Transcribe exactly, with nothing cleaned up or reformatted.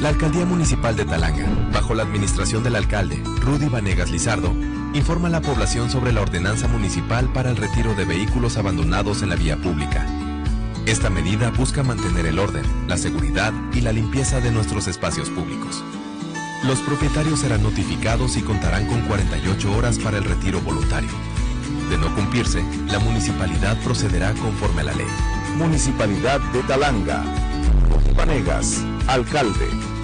La Alcaldía Municipal de Talanga, bajo la administración del alcalde Rudy Vanegas Lizardo, informa a la población sobre la ordenanza municipal para el retiro de vehículos abandonados en la vía pública. Esta medida busca mantener el orden, la seguridad y la limpieza de nuestros espacios públicos. Los propietarios serán notificados y contarán con cuarenta y ocho horas para el retiro voluntario. De no cumplirse, la municipalidad procederá conforme a la ley. Municipalidad de Talanga. Vanegas, alcalde.